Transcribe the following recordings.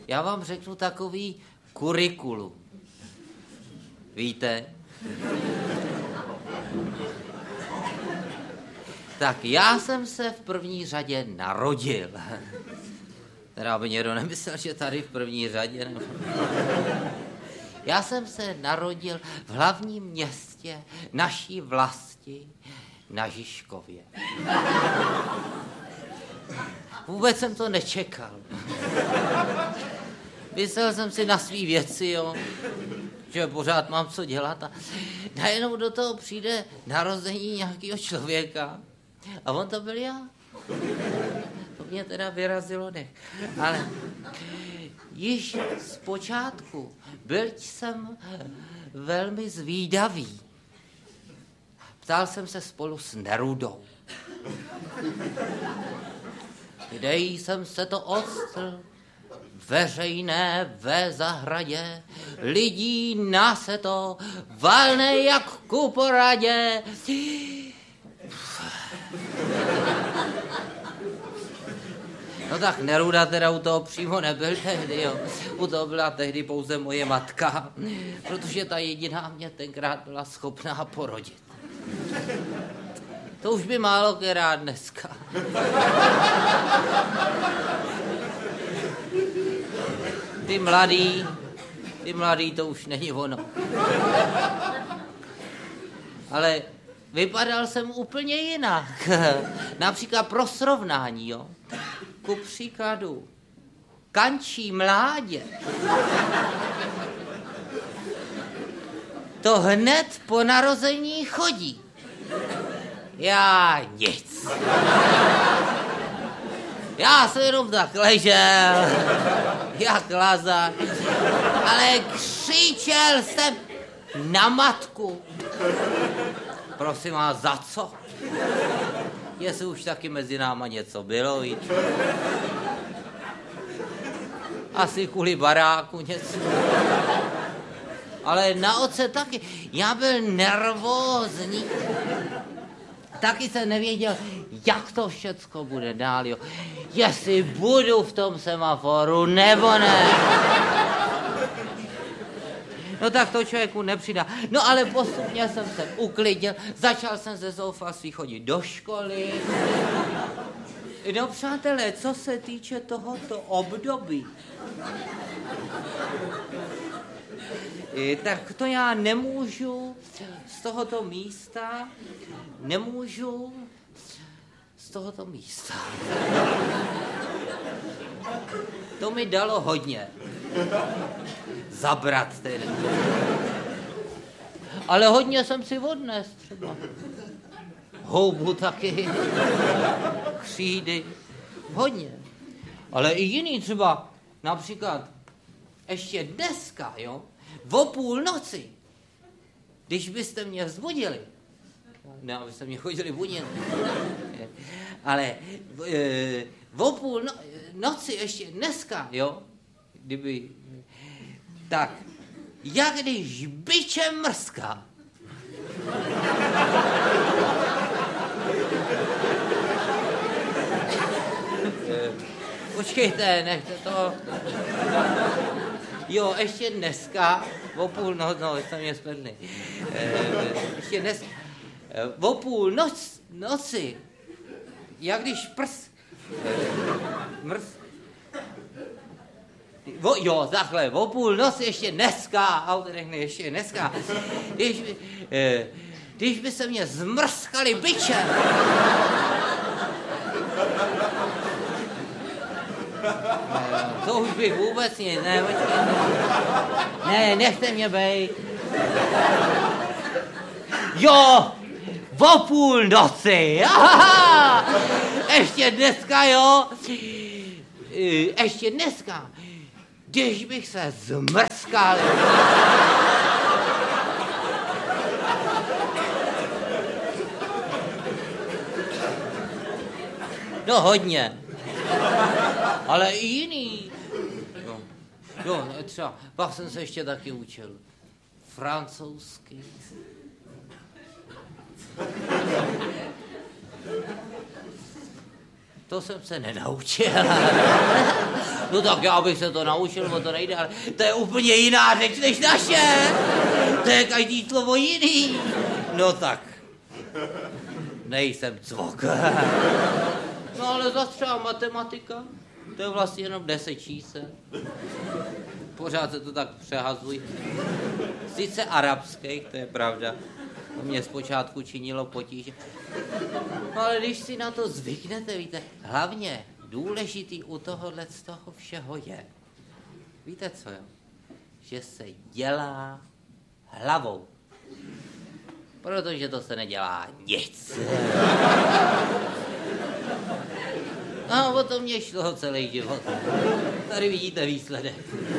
Já vám řeknu takový kurikulum. Víte? Tak já jsem se v první řadě narodil. Teda by někdo nemyslel, že tady v první řadě. Já jsem se narodil v hlavním městě naší vlasti na Žižkově. Vůbec jsem to nečekal. Myslel jsem si na svý věci, jo, že pořád mám co dělat a najednou do toho přijde narození nějakého člověka a on to byl já. To mě teda vyrazilo dech. Ale již zpočátku byl jsem velmi zvídavý. Ptal jsem se spolu s Nerudou. Kde jsem se to odstl? Veřejné ve zahradě, lidí na se to, valné jak ku poradě. No tak Neruda teda u toho přímo nebyl tehdy, jo. U toho byla tehdy pouze moje matka, protože ta jediná mě tenkrát byla schopná porodit. To už by málo která dneska. Ty mladý, to už není ono. Ale vypadal jsem úplně jinak. Například pro srovnání, jo. Ku příkladu, kančí mládě. To hned po narození chodí. Já nic. Já jsem jenom tak ležel, jak lazar, ale křičel jsem na matku. Prosím vás, za co? Jestli už taky mezi náma něco bylo, víš? Asi kvůli baráku něco. Ale na otce taky. Já byl nervózní. Taky jsem nevěděl, jak to všecko bude dál, jo. Jestli budu v tom semaforu, nebo ne. No tak to člověku nepřidá. No ale postupně jsem se uklidil, začal jsem ze zoufalství chodit do školy. No přátelé, co se týče tohoto období, tak to já nemůžu z tohoto místa, To mi dalo hodně. Zabrat tedy. Ale hodně jsem si odnes třeba. Houbu taky. Křídy. Hodně. Ale i jiný třeba. Například ještě dneska, jo, o půlnoci, když byste mě vzbudili, ne, abyste mě chodili budit, ale o půlnoci ještě dneska, jo, kdyby, tak, jak když bičem mrská. Počkejte, nechte to. Jo, ještě dneska, o půlnoci, no, jsem mě splný. Ještě dneska, o půlnoci, jak když jo, takhle, o půlnoci ještě dneska, auto nechne ještě dneska, když by se mě zmrskali bičem. To už bych vůbec nic, ne, ne, nechte mě bejt. Jo, o půlnoci, aha, ještě dneska, jo, ještě dneska, když bych se zmrskal. No hodně. Ale i jiný. Jo, třeba, pak jsem se ještě taky učil. Francouzsky. To jsem se nenaučil. No tak já bych se to naučil, o to nejde, ale to je úplně jiná řeč než naše. To je každý slovo jiný. No tak. Nejsem cvok. No ale zase třeba matematika, to je vlastně jenom 10 čísel. Pořád se to tak přehazují. Sice arabských, to je pravda. To mě zpočátku činilo potíže. No ale když si na to zvyknete, víte, hlavně důležitý u tohohle z toho všeho je. Víte co, jo? Že se dělá hlavou. Protože to se nedělá nic. No, o to mě šlo celý život. Tady vidíte výsledek.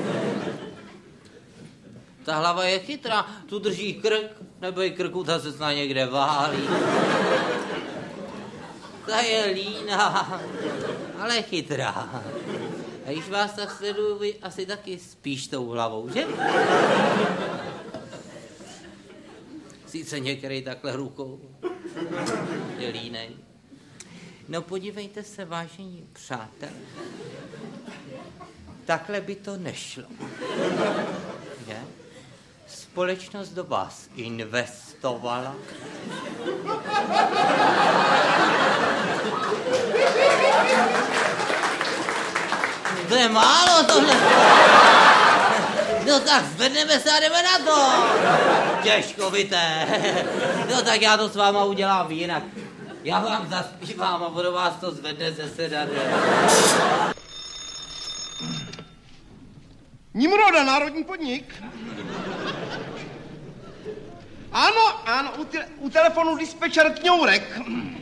Ta hlava je chytrá, tu drží krk, nebo je krku, ta se snad někde válí. Ta je líná, ale chytrá. A když vás tak sleduju, vy asi taky spíš tou hlavou, že? Sice některý takhle rukou je línej. No podívejte se, vážení přátelé, takhle by to nešlo. Je? Společnost do vás investovala. To je málo tohle. No tak zvedneme se a jdeme na to. Těžkovité. No tak já to s váma udělám jinak. Já vám zaspívám a budu vás to zvedne ze sedadla. Nimroda, národní podnik. Ano, u telefonu dispečer Kňourek.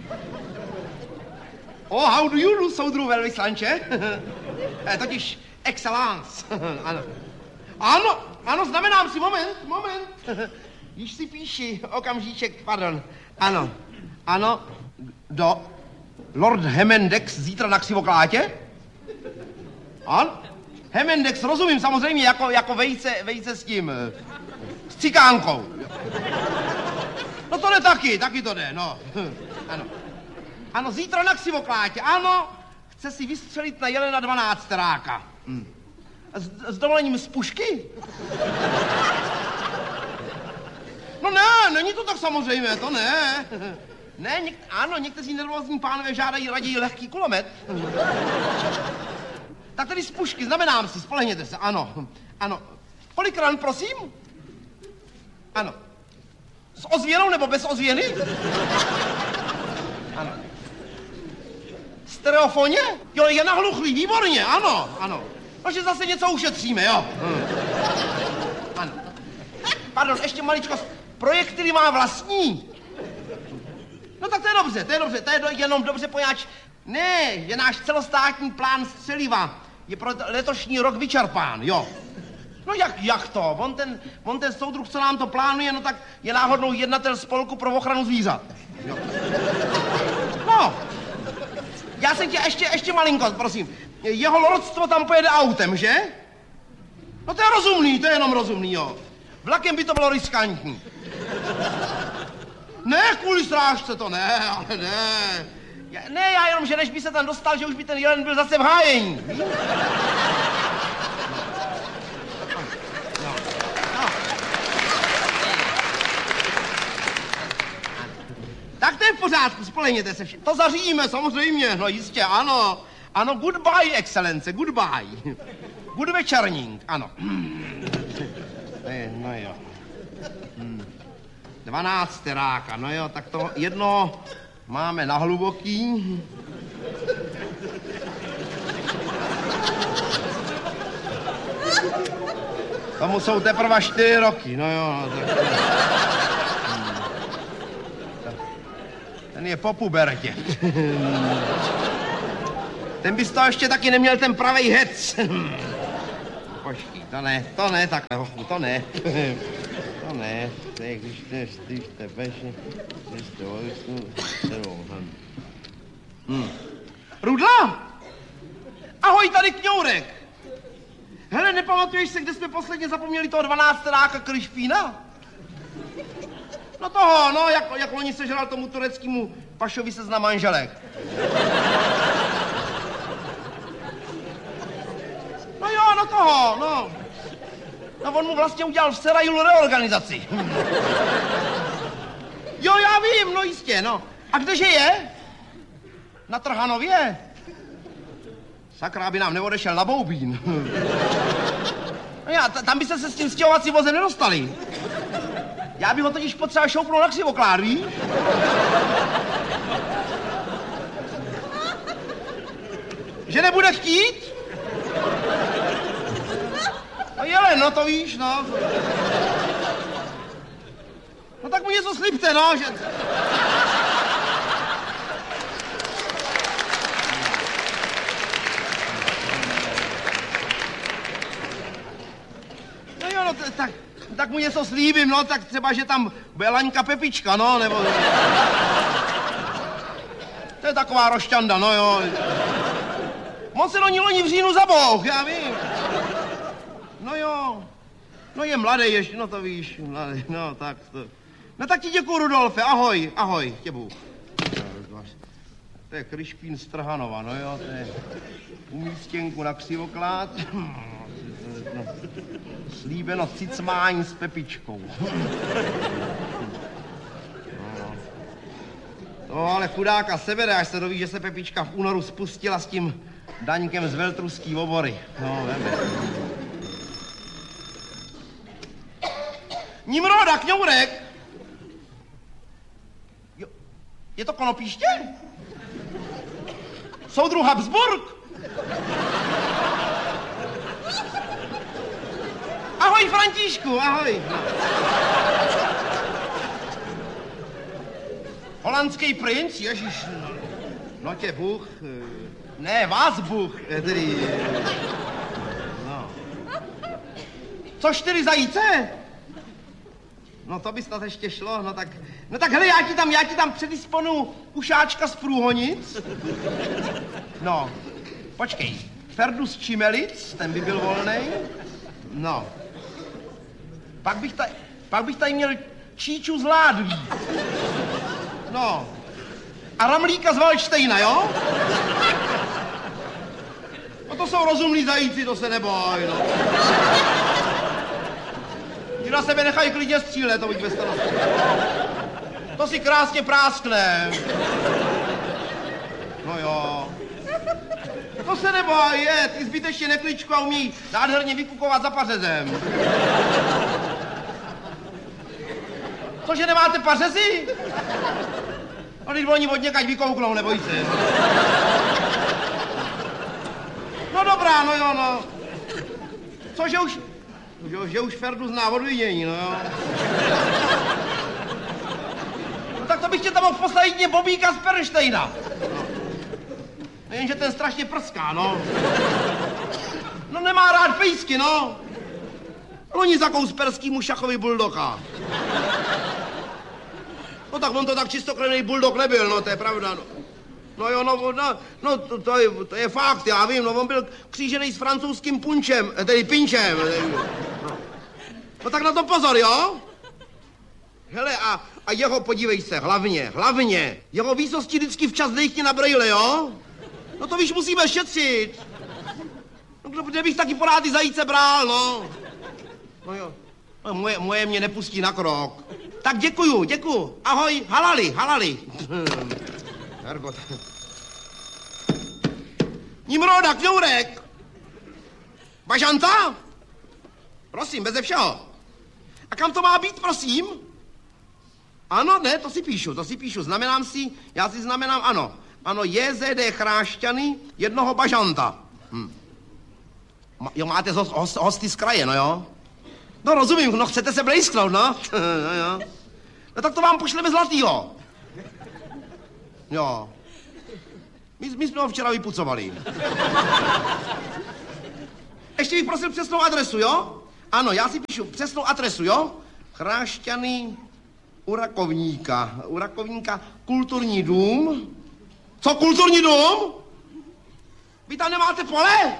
Oh, how do you do, soudru velvyslanče? Totiž excellence. Ano, znamenám si, moment. Již si píši, okamžíček, pardon. Ano, do Lord Hemendex zítra na Ksivoklátě? Ano, Hemendex, rozumím, samozřejmě, jako vejce s tím, s cikánkou. No to jde taky to jde, no. Ano, zítra na Ksivoklátě, ano, chce si vystřelit na jelena 12 ráka. S dovolením z pušky? No ne, není to tak samozřejmě, to ne. Ne, někteří nervózní pánové žádají raději lehký kulomet. Tak tedy z pušky, znamenám si, spolehněte se, ano. Kolik ran, prosím? Ano. S ozvěnou nebo bez ozvěny? Ano. Stereofoně? Jo, je nahluchlý, výborně, ano. Takže zase něco ušetříme, jo. Ano. Pardon, ještě maličkost. Projektily má vlastní. No tak to je dobře, to je jenom dobře pojáč. Ne, je náš celostátní plán střeliva. Je pro letošní rok vyčerpán, jo. No jak to? On ten soudruh, co nám to plánuje, no tak je náhodnou jednatel spolku pro ochranu zvířat. Jo. No, já jsem tě ještě malinko, prosím. Jeho lordstvo tam pojede autem, že? No to je rozumný, to je jenom rozumný, jo. Vlakem by to bylo riskantní. Ne, kvůli strážce to ne, ale ne. Ne, já jenom, že než by se tam dostal, že už by ten jelen byl zase v hájení. No. Tak to je v pořádku, spolehněte se všichni. To zařídíme, samozřejmě, no jistě, ano. Ano, goodbye, excelence, goodbye. Good večerník, ano. No jo. 12 ráka, no jo, tak to jedno máme na hluboký. Tomu jsou teprve 4 roky, no jo. Ten je po pubertě. Ten bys to ještě taky neměl ten pravej hec. Počkej, to ne, takhle, hochu, to ne. To ne, to je, když tebe, když to Rudla! Ahoj, tady Kňourek. Hele, nepamatuješ se, kde jsme posledně zapomněli toho 12 ráka Kryšpína? No toho, no, jak loni sežral tomu tureckému pašovi se zna manželek. toho, no. No on mu vlastně udělal v Serajulu reorganizaci. Jo, já vím, no jistě, no. A kdeže je? Na Trhanově? Sakra, aby nám neodešel na Boubín. No tam byste se s tím stěhovacím vozem nedostali. Já bych ho totiž potřeba šoupnout na křivoklád, víš? Že nebude chtít? No jele, no to víš, no. No tak mu něco slibte, no, že... No jo, no tak mu něco slíbím, no, tak třeba, že tam bude Laňka Pepička, no, nebo... To je taková rošťanda, no jo. Moc se do ní loni v říjnu zabouch, já vím. No jo. No je mladý ještě, no to víš, mladý, no tak to... No tak ti děkuju, Rudolfe, ahoj, ahoj, tě Bůh. To je Kryšpín z Trhanova, no jo, to je umístěnku na křivoklád. Slíbeno cicmání s Pepičkou. No ale chudáka sebere, až se doví, že se Pepička v únoru spustila s tím Daňkem z Veltruský obory. No, veme. Nimroda, Kňourek! Jo, je to Konopíště? Soudruh Habsburg? Ahoj, Františku, ahoj. Holandský princ, ježiš, no tě Bůh, ne, vás Bůh, tedy, no. Co 4 zajíce? No to by snad ještě šlo, no tak hele, já ti tam předisponu ušáčka z Průhonic. No, počkej, Ferdus Čimelic, ten by byl volnej. No, pak bych tady měl Číču z Ládví. No, a Ramlíka z Valštejna, jo? No to jsou rozumní zajíci, to se neboj, no. Ti na sebe nechají klidně střílet, to buď bez starosti. To si krásně práskne. No jo. To se neboj, ty zbytečně nekličku a umí nádherně vykukovat za pařezem. Cože nemáte pařezy? No, když oni od někaď vykouknou, neboj se. No dobrá, no jo, no. Cože už Ferdu zná od vidění, no jo. No tak to bych tě tam mohl poslat jedině Bobíka z Pernštejna. No, jenže ten strašně prská, no. No nemá rád pejsky, no. Loni zakous perskýmu šachovi buldoka. No tak on to tak čistokrevný buldok nebyl, no to je pravda, no. No jo, no to je fakt, já vím, no on byl křížený s francouzským punčem, tedy pinčem. No tak na to pozor, jo? Hele, a jeho, podívej se, hlavně, jeho výsosti vždycky včas dejchni na brejle, jo? No to víš, musíme šetřit. No kde bych taky porád ty zajíce bral, no. No jo, no, moje mě nepustí na krok. Tak děkuju. Ahoj, halali. Hergot. Nimroda, Kňourek. Bažanta? Prosím, beze všeho. A kam to má být, prosím? Ano, ne, to si píšu. Znamenám si, já si znamenám, ano, JZD Chrášťany, jednoho bažanta. Jo, máte hosty z kraje, no jo? No rozumím, no chcete se blejsknout, no? No jo. No tak to vám pošleme zlatýho. Jo. My jsme ho včera vypucovali. Ještě bych prosil přesnou adresu, jo? Ano, já si píšu přesnou adresu, jo? Chrášťany u Rakovníka, kulturní dům. Co, kulturní dům? Vy tam nemáte pole?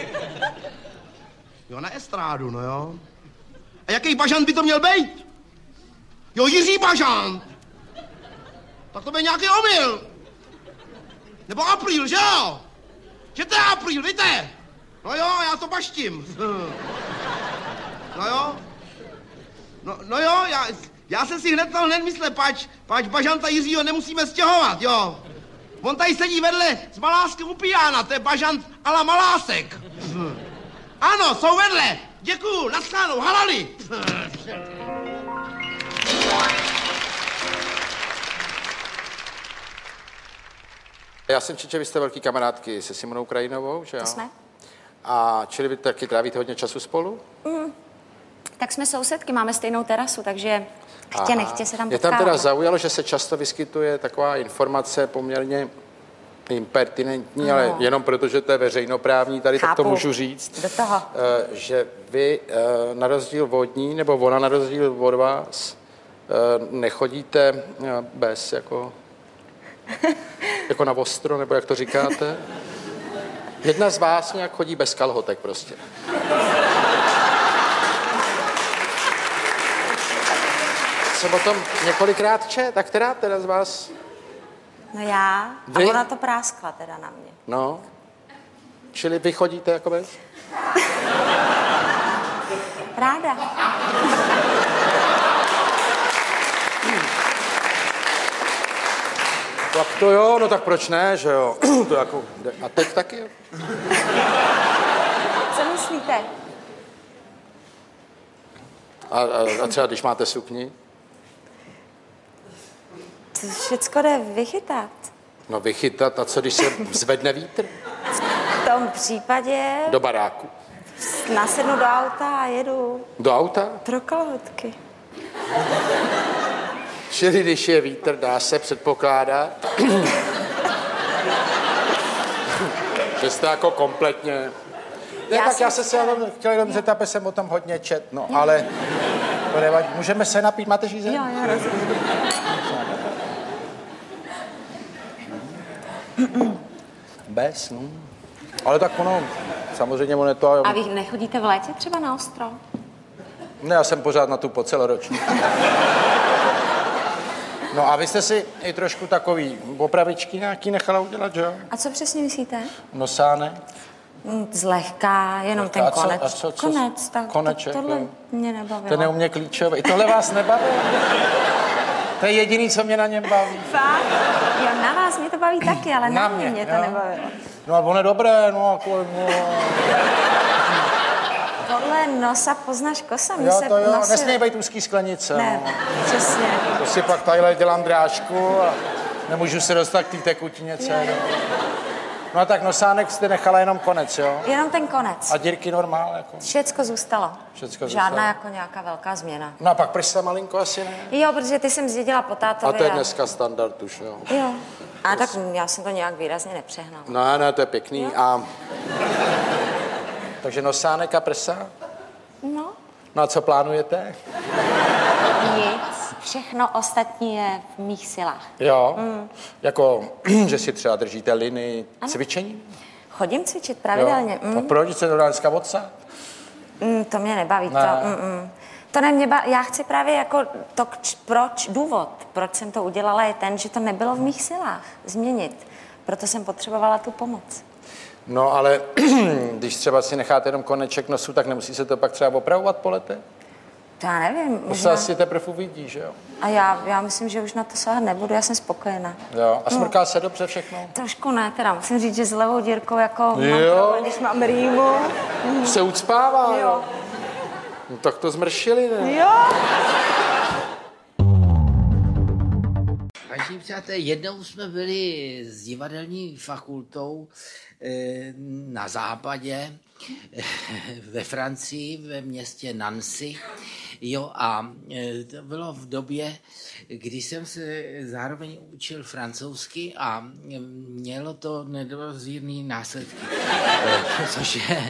Jo, na estrádu, no jo. A jaký bažant by to měl být? Jo, Jiří Bažant. Tak to byl nějaký omyl. Nebo Apríl, že jo? Že to je Apríl, víte? No jo, já to baštím. No jo. No jo, já jsem si hned myslel, páč bažanta Jiřího nemusíme stěhovat, jo. On tady sedí vedle s Maláskem u pijána, to je bažant a la Malásek. Ano, jsou vedle. Děkuju, naschledanou, halali. Já jsem četl, že vy jste velký kamarádky se Simonou Krajinovou, že jo? To jsme. A čili vy taky trávíte hodně času spolu? Tak jsme sousedky, máme stejnou terasu, takže chtě nechtě se tam Mě potkáváme. tam teda zaujalo, že se často vyskytuje taková informace poměrně impertinentní, ale jenom proto, že to je veřejnoprávní, tady tak to můžu říct. Do toho. Že vy na rozdíl od ní, nebo ona na rozdíl od vás, nechodíte bez jako na ostro, nebo jak to říkáte. Jedna z vás nějak chodí bez kalhotek prostě. Jsem o tom několikrát čet, tak která teda z vás? No já. Vy? A ona to práskla teda na mě. No. Čili vy chodíte jako bez? Ráda. Tak to jo, no tak proč ne, že jo? To jako, a teď taky jo? Co myslíte? A třeba když máte sukni? To všecko jde vychytat. No vychytat, a co když se zvedne vítr? V tom případě Do baráku? nasednu do auta a jedu Do auta? pro kalhotky. Čili když je vítr, dá se předpokládat, že jste jako kompletně... Ne, tak já se chtěl jenom zeptat, jsem o tom hodně čet, no, ale to nevadí. Můžeme se napít, máte žízeň? Jo, rozumím. Bez, no. Ale tak ono, samozřejmě ono je to... A vy nechodíte v létě třeba na ostrov? Ne, já jsem pořád na tu po celoroční. No a vy jste si i trošku takový opravičky nějaký nechala udělat, že jo? A co přesně myslíte? Nosánek? Zlehka, jenom ten konec. Konec, tak koneček, tohle jo. mě nebavilo. To neumí klíčové. I tohle vás nebaví? To je jediný, co mě na něm baví. Fakt? Jo, na vás mě to baví taky, ale na mě to jo. nebavilo. No a ono je dobré, no jako... No. Podle nosa poznáš kosa. Jo, to jo, nesměj být úzký sklenice. Ne, no. přesně. To si pak tadyhle dělám drážku a nemůžu se dostat k té tekutině celé. No a tak nosánek jste nechala jenom konec, jo? Jenom ten konec. A dírky normál, jako? Všecko zůstalo. Všecko Žádná zůstalo. jako nějaká velká změna. No a pak prsa malinko asi ne? Jo, protože ty jsem zdědila po tátovi. A to je dneska standard už, jo? Jo. A tak já jsem to nějak výrazně nepřehnala. No, ne, to je pěkný. Jo. A... Takže nosánek a prsa? No, No a co plánujete? nic. Všechno ostatní je v mých silách. Jo, jako, že si třeba držíte linii cvičení? Chodím cvičit pravidelně. A proč se to dá dneska odsát? To mě nebaví. Ne. To ne mě já chci právě jako to, proč jsem to udělala, je ten, že to nebylo v mých silách změnit. Proto jsem potřebovala tu pomoc. No ale když třeba si necháte jenom koneček nosu, tak nemusí se to pak třeba opravovat po letech? To já nevím. To se asi teprve uvidí, že jo? A já myslím, že už na to sahat nebudu, já jsem spokojená. Jo, a smrká se dobře všechno? Trošku ne, teda musím říct, že s levou dírkou jako mám Jo. problém, když mám rýmu. Se ucpává, Jo. jo? No, tak to zmršili, ne? Jo. Vážení přátelé, jednou jsme byli s divadelní fakultou na západě ve Francii, ve městě Nancy. Jo, a to bylo v době, kdy jsem se zároveň učil francouzsky a mělo to nedozírný následky. Což je...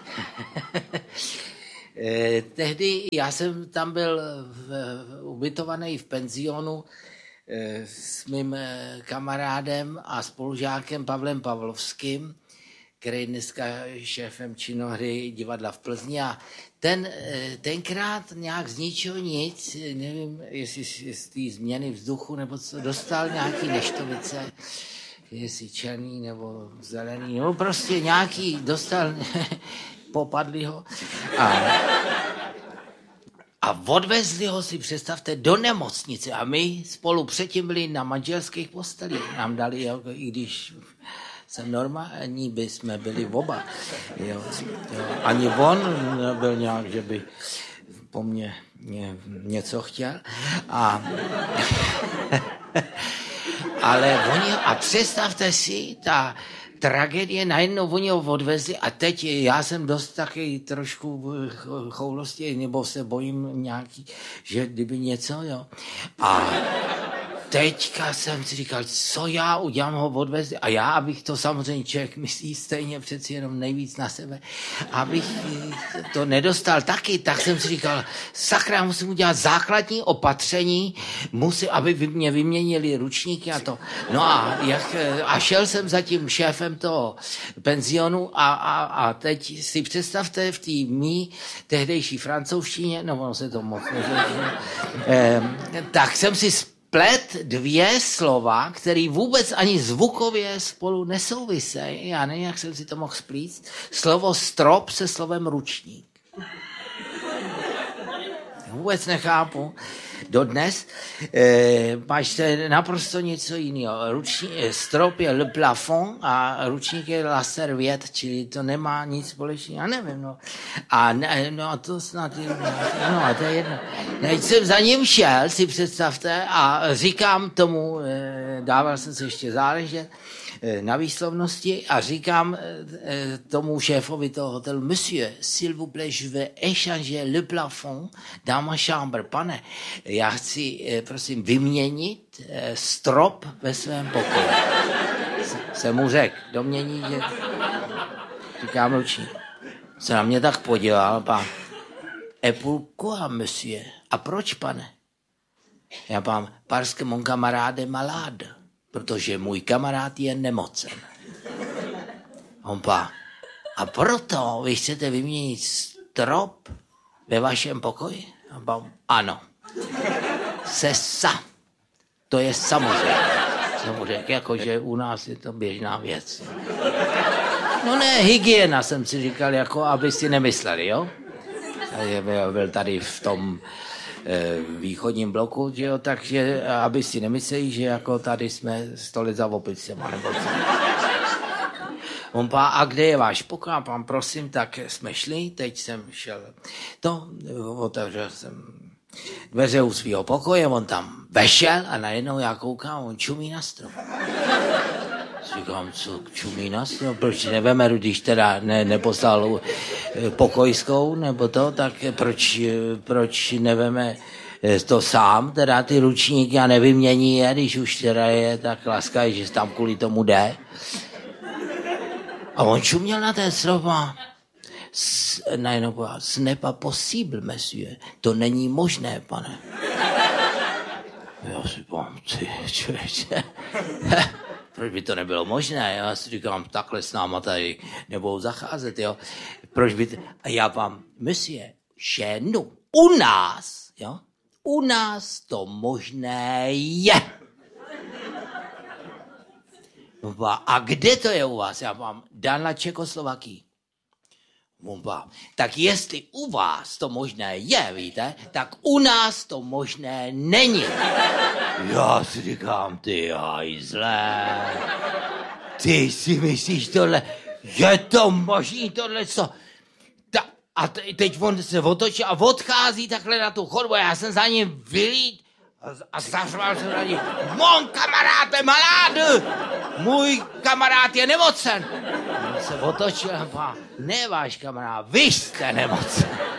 Tehdy já jsem tam byl ubytovaný v penzionu s mým kamarádem a spolužákem Pavlem Pavlovským, který je dneska šéfem činohry divadla v Plzni. A tenkrát nějak z ničeho nic, nevím, jestli z té změny vzduchu nebo co, dostal nějaký neštovice, jestli černý nebo zelený, nebo prostě nějaký dostal, popadli ho a odvezli ho, si představte, do nemocnice a my spolu předtím byli na manželských postelích. Nám dali, jako, i když jsem normální, by jsme byli oba. Jo. Ani on nebyl nějak, že by po mně něco chtěl. Ale oni, a představte si, ta tragédie, najednou oni ho odvezli a teď já jsem dost taky trošku choulosti, nebo se bojím nějaký, že kdyby něco, jo. A teďka jsem si říkal, co já udělám, ho odvezli. A já, abych to samozřejmě člověk myslí stejně přeci jenom nejvíc na sebe, abych to nedostal taky, tak jsem si říkal, sakra, musím udělat základní opatření, aby mě vyměnili ručníky a to. No a šel jsem za tím šéfem toho penzionu a teď si představte v té mý tehdejší francouzštině, no ono se to moc tak jsem si splet dvě slova, které vůbec ani zvukově spolu nesouvisejí. Já nevím, jak jsem si to mohl splíct. Slovo strop se slovem ručník. Vůbec nechápu. Dodnes máš to naprosto něco jiného. Strop je le plafond a ručník je la serviette, čili to nemá nic společného. Já nevím, no. A to snad je, no a to je jedno. Teď jsem za ním šel, si představte, a říkám tomu, dával jsem se ještě záležet na výslovnosti a říkám tomu šéfovi toho hotelu, monsieur, s'il vous plaît, je vais échanger le plafond dans ma chambre. Pane, já chci, prosím, vyměnit strop ve svém pokoji. Jsem mu řekl, domění, že říkám ručník. Se na mě tak podíval, pán. Et pourquoi, monsieur? A proč, pane? Já pán, parce que mon camarade est malade. Protože můj kamarád je nemocen. On pá, a proto vy chcete vyměnit strop ve vašem pokoji? A pá, ano. C'est ça. To je samozřejmě. Jsem mu řekl, jakože u nás je to běžná věc. No ne, hygiena, jsem si říkal, jako aby si nemysleli, jo? Byl tady v tom východním bloku, že jo, takže aby si nemysleli, že jako tady jsme 100 let za opicema, nebo co. On pá, a kde je váš pokoj? A pán, prosím, tak jsme šli, teď jsem šel, otevřel jsem dveře u svého pokoje, on tam vešel a najednou já koukám, on čumí na strop. Říkám, co čumí na strop, proč nevemeru, když teda neposlal pokojskou, nebo to, tak proč neveme to sám, teda ty ručníky a nevymění je, když už teda je tak laskavý, že tam kvůli tomu jde. A on čuměl na ten strop a najednou povedal, ce n'est pas possible, monsieur, to není možné, pane. Já si pám, ty člověče, proč by to nebylo možné? Já si říkám, takhle s náma tady nebudou zacházet, jo. Proč by to... A já vám, monsieur, chez nous, u nás, jo, u nás to možné je. A kde to je u vás? Já vám, na Čekoslovakii. Tak jestli u vás to možné je, víte, tak u nás to možné není. Já si říkám, ty hajzle, ty si myslíš tohle, je to možný tohle, co? A teď on se otočí a odchází takhle na tu chodbu, já jsem za ním vylít a zařval jsem na ní, mon kamarád je malade, můj kamarád je nemocen. On se otočil a říkal, ne váš kamarád, vy jste nemocen.